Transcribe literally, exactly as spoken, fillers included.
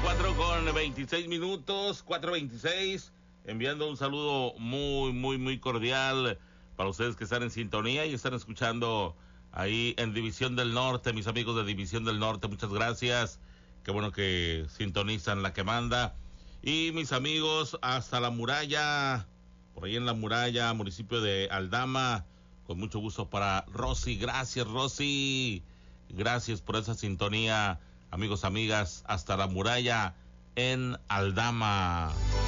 cuatro con veintiséis minutos, cuatro veintiséis, enviando un saludo muy, muy, muy cordial para ustedes que están en sintonía y están escuchando ahí en División del Norte, mis amigos de División del Norte, muchas gracias, qué bueno que sintonizan la que manda. Y mis amigos hasta la muralla, por ahí en la muralla, municipio de Aldama, con mucho gusto para Rosy, gracias Rosy, gracias por esa sintonía, amigos, amigas, hasta la muralla en Aldama.